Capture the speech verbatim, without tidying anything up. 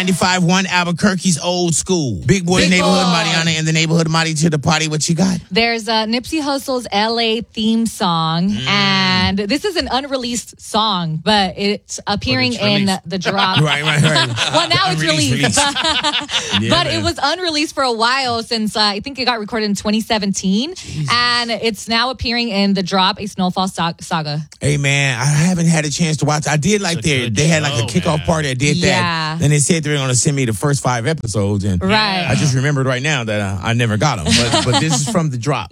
ninety-five point one Albuquerque's Old School. Big Boy Big Neighborhood, Boy. Mariana in the neighborhood, Mari to the party. What you got? There's uh, Nipsey Hussle's L A theme song, Mm. and this is an unreleased song, but it's appearing it's in released. the drop. Right, right, right. Well, now it's Unreleased, released. released. But man. it was unreleased for a while since uh, I think it got recorded in twenty seventeen. And it's now appearing in The Drop, a Snowfall sa- saga. Hey man, I haven't had a chance to watch. I did like It's a their. good They had like a show, kickoff man. party. I did that. Yeah. Then they said they were going to send me the first five episodes, and Right. I just remembered right now that uh, I never got them. But but this is from The Drop.